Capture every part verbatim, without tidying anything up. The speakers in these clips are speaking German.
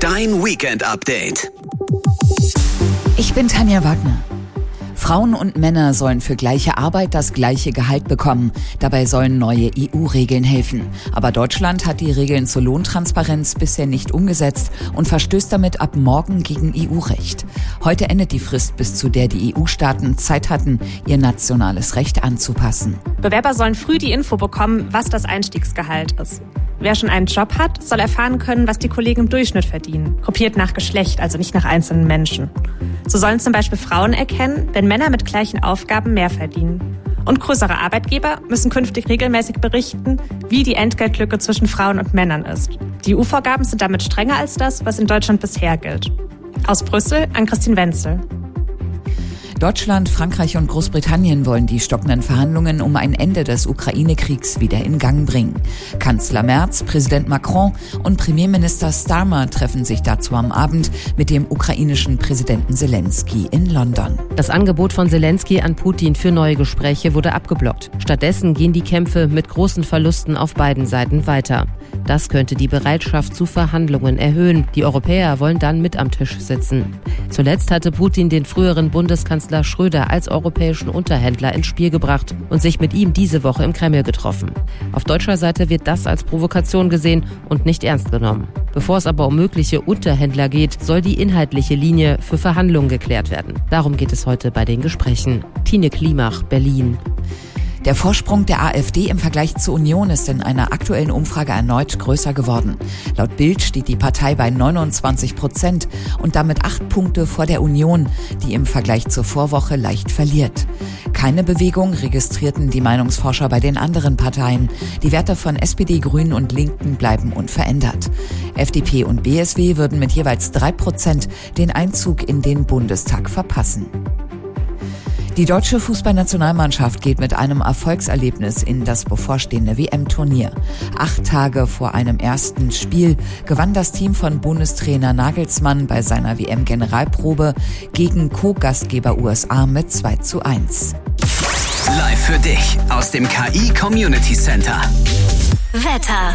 Dein Weekend-Update. Ich bin Tanja Wagner. Frauen und Männer sollen für gleiche Arbeit das gleiche Gehalt bekommen. Dabei sollen neue E U-Regeln helfen. Aber Deutschland hat die Regeln zur Lohntransparenz bisher nicht umgesetzt und verstößt damit ab morgen gegen E U-Recht. Heute endet die Frist, bis zu der die E U-Staaten Zeit hatten, ihr nationales Recht anzupassen. Bewerber sollen früh die Info bekommen, was das Einstiegsgehalt ist. Wer schon einen Job hat, soll erfahren können, was die Kollegen im Durchschnitt verdienen. Gruppiert nach Geschlecht, also nicht nach einzelnen Menschen. So sollen zum Beispiel Frauen erkennen, wenn Männer mit gleichen Aufgaben mehr verdienen. Und größere Arbeitgeber müssen künftig regelmäßig berichten, wie die Entgeltlücke zwischen Frauen und Männern ist. Die E U-Vorgaben sind damit strenger als das, was in Deutschland bisher gilt. Aus Brüssel an Christine Wenzel. Deutschland, Frankreich und Großbritannien wollen die stockenden Verhandlungen um ein Ende des Ukraine-Kriegs wieder in Gang bringen. Kanzler Merz, Präsident Macron und Premierminister Starmer treffen sich dazu am Abend mit dem ukrainischen Präsidenten Zelensky in London. Das Angebot von Zelensky an Putin für neue Gespräche wurde abgeblockt. Stattdessen gehen die Kämpfe mit großen Verlusten auf beiden Seiten weiter. Das könnte die Bereitschaft zu Verhandlungen erhöhen. Die Europäer wollen dann mit am Tisch sitzen. Zuletzt hatte Putin den früheren Bundeskanzler Schröder als europäischen Unterhändler ins Spiel gebracht und sich mit ihm diese Woche im Kreml getroffen. Auf deutscher Seite wird das als Provokation gesehen und nicht ernst genommen. Bevor es aber um mögliche Unterhändler geht, soll die inhaltliche Linie für Verhandlungen geklärt werden. Darum geht es heute bei den Gesprächen. Tine Klimach, Berlin. Der Vorsprung der AfD im Vergleich zur Union ist in einer aktuellen Umfrage erneut größer geworden. Laut Bild steht die Partei bei neunundzwanzig Prozent und damit acht Punkte vor der Union, die im Vergleich zur Vorwoche leicht verliert. Keine Bewegung registrierten die Meinungsforscher bei den anderen Parteien. Die Werte von S P D, Grünen und Linken bleiben unverändert. F D P und B S W würden mit jeweils drei Prozent den Einzug in den Bundestag verpassen. Die deutsche Fußballnationalmannschaft geht mit einem Erfolgserlebnis in das bevorstehende W M-Turnier. Acht Tage vor einem ersten Spiel gewann das Team von Bundestrainer Nagelsmann bei seiner W M-Generalprobe gegen Co-Gastgeber U S A mit zwei zu eins. Live für dich aus dem K I Community Center. Wetter.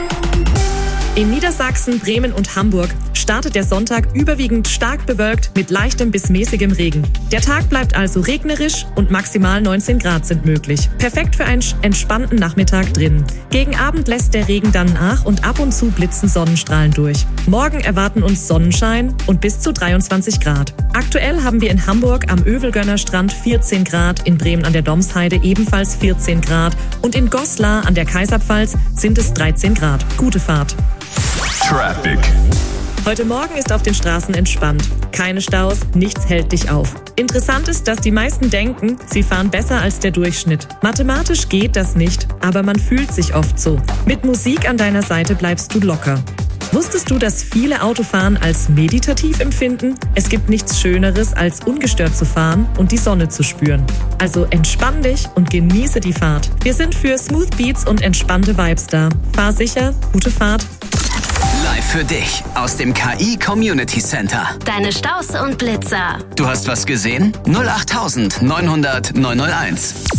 In Niedersachsen, Bremen und Hamburg startet der Sonntag überwiegend stark bewölkt mit leichtem bis mäßigem Regen. Der Tag bleibt also regnerisch und maximal neunzehn Grad sind möglich. Perfekt für einen entspannten Nachmittag drin. Gegen Abend lässt der Regen dann nach und ab und zu blitzen Sonnenstrahlen durch. Morgen erwarten uns Sonnenschein und bis zu dreiundzwanzig Grad. Aktuell haben wir in Hamburg am Övelgönner Strand vierzehn Grad, in Bremen an der Domsheide ebenfalls vierzehn Grad und in Goslar an der Kaiserpfalz sind es dreizehn Grad. Gute Fahrt. Traffic. Heute Morgen ist auf den Straßen entspannt. Keine Staus, nichts hält dich auf. Interessant ist, dass die meisten denken, sie fahren besser als der Durchschnitt. Mathematisch geht das nicht, aber man fühlt sich oft so. Mit Musik an deiner Seite bleibst du locker. Wusstest du, dass viele Autofahren als meditativ empfinden? Es gibt nichts Schöneres, als ungestört zu fahren und die Sonne zu spüren. Also entspann dich und genieße die Fahrt. Wir sind für Smooth Beats und entspannte Vibes da. Fahr sicher, gute Fahrt. Live für dich aus dem K I Community Center. Deine Staus und Blitzer. Du hast was gesehen? null acht neun null null neun null eins.